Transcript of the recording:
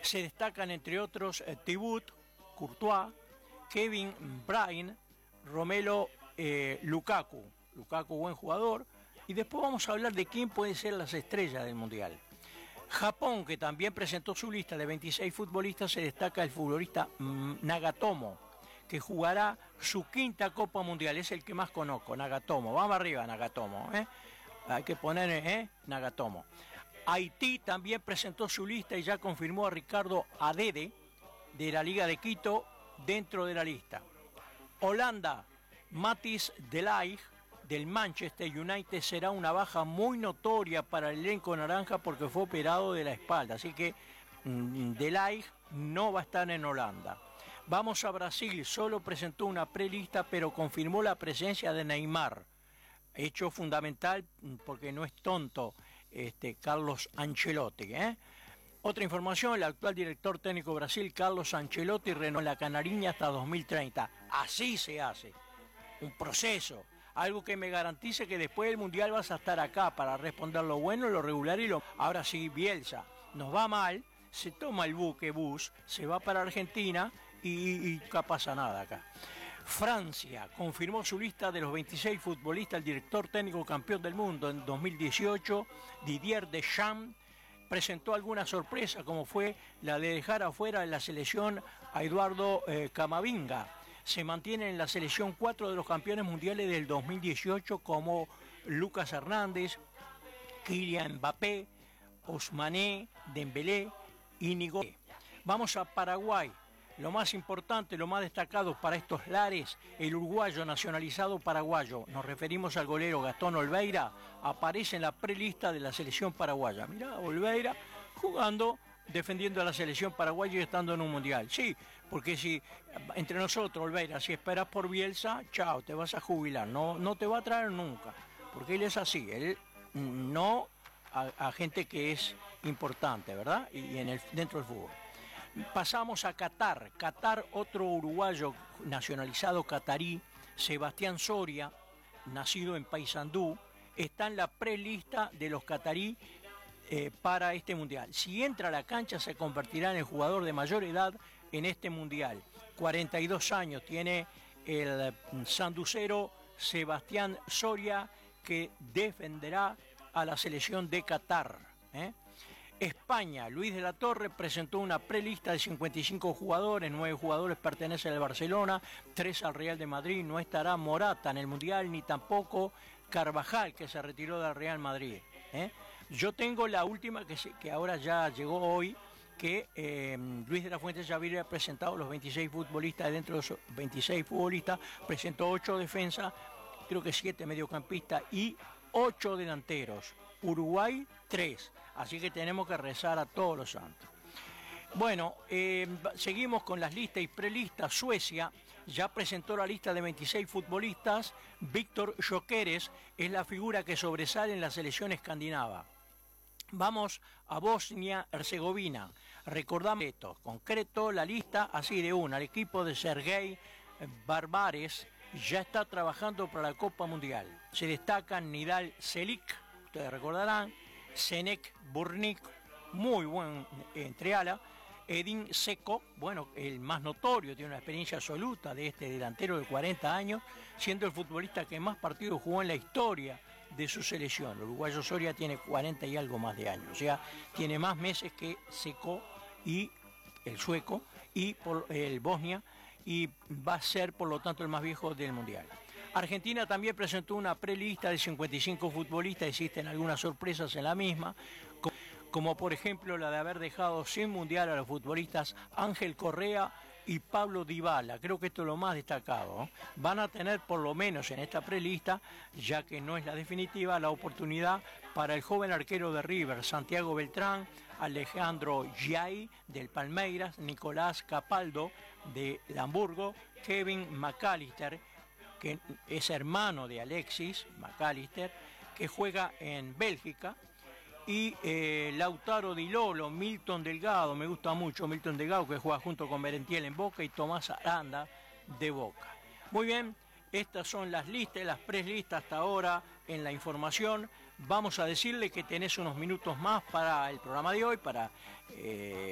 Se destacan entre otros Thibaut Courtois, Kevin Bryan, Romelu Lukaku. Lukaku, buen jugador. Y después vamos a hablar de quién puede ser las estrellas del Mundial. Japón, que también presentó su lista de 26 futbolistas, se destaca el futbolista Nagatomo, que jugará su quinta Copa Mundial. Es el que más conozco, Nagatomo. Vamos arriba, Nagatomo. Hay que poner Nagatomo. Haití también presentó su lista y ya confirmó a Ricardo Adede de la Liga de Quito dentro de la lista. Holanda, Matthijs de Ligt del Manchester United será una baja muy notoria para el elenco naranja porque fue operado de la espalda, así que de Ligt no va a estar en Holanda. Vamos a Brasil, solo presentó una prelista pero confirmó la presencia de Neymar, hecho fundamental porque no es tonto Carlos Ancelotti. Otra información, el actual director técnico de Brasil, Carlos Ancelotti, renovó la Canariña hasta 2030. Así se hace, un proceso. Algo que me garantice que después del Mundial vas a estar acá para responder lo bueno, lo regular y lo... Ahora sí, Bielsa, nos va mal, se toma el bus, se va para Argentina y no pasa nada acá. Francia confirmó su lista de los 26 futbolistas. El director técnico campeón del mundo en 2018, Didier Deschamps, presentó alguna sorpresa como fue la de dejar afuera de la selección a Eduardo Camavinga. Se mantienen en la selección 4 de los campeones mundiales del 2018 como Lucas Hernández, Kylian Mbappé, Ousmane Dembélé y Nigo. Vamos a Paraguay. Lo más importante, lo más destacado para estos lares, el uruguayo nacionalizado paraguayo, nos referimos al golero Gastón Olveira, aparece en la prelista de la selección paraguaya. Mirá, Olveira jugando, defendiendo a la selección paraguaya y estando en un mundial. Sí, porque si entre nosotros, Olveira, si esperas por Bielsa, chao, te vas a jubilar, no te va a traer nunca, porque él es así, él no a gente que es importante, ¿verdad? Y dentro del fútbol. Pasamos a Qatar. Qatar, otro uruguayo nacionalizado catarí, Sebastián Soria, nacido en Paysandú, está en la prelista de los catarí para este mundial. Si entra a la cancha se convertirá en el jugador de mayor edad en este mundial. 42 años tiene el sanducero Sebastián Soria, que defenderá a la selección de Qatar. España, Luis de la Torre presentó una prelista de 55 jugadores, 9 jugadores pertenecen al Barcelona, 3 al Real de Madrid, no estará Morata en el Mundial, ni tampoco Carvajal, que se retiró del Real Madrid. Yo tengo la última que ahora ya llegó hoy, que Luis de la Fuente ya había presentado los 26 futbolistas. Dentro de esos 26 futbolistas presentó 8 defensas, creo que 7 mediocampistas y 8 delanteros. Uruguay 3, así que tenemos que rezar a todos los santos. Bueno, seguimos con las listas y prelistas. Suecia ya presentó la lista de 26 futbolistas. Víctor Gyökeres es la figura que sobresale en la selección escandinava. Vamos a Bosnia-Herzegovina. Recordamos esto, concreto la lista así de una. El equipo de Sergei Barbares ya está trabajando para la Copa Mundial. Se destacan Nidal Selic, ustedes recordarán, Senek Burnik, muy buen entreala, Edin Dzeko, bueno, el más notorio, tiene una experiencia absoluta de este delantero de 40 años, siendo el futbolista que más partidos jugó en la historia de su selección. El uruguayo Soria tiene 40 y algo más de años, o sea, tiene más meses que Dzeko y el sueco y por el Bosnia, y va a ser por lo tanto el más viejo del Mundial. Argentina también presentó una prelista de 55 futbolistas, existen algunas sorpresas en la misma, como por ejemplo la de haber dejado sin Mundial a los futbolistas Ángel Correa y Pablo Dybala. Creo que esto es lo más destacado. Van a tener por lo menos en esta prelista, ya que no es la definitiva, la oportunidad para el joven arquero de River, Santiago Beltrán, Alejandro Giai del Palmeiras, Nicolás Capaldo de Hamburgo, Kevin McAllister, que es hermano de Alexis McAllister, que juega en Bélgica, y Lautaro Di Lolo, Milton Delgado, me gusta mucho Milton Delgado, que juega junto con Merentiel en Boca, y Tomás Aranda de Boca. Muy bien, estas son las listas, las prelistas hasta ahora en la información. Vamos a decirle que tenés unos minutos más para el programa de hoy, para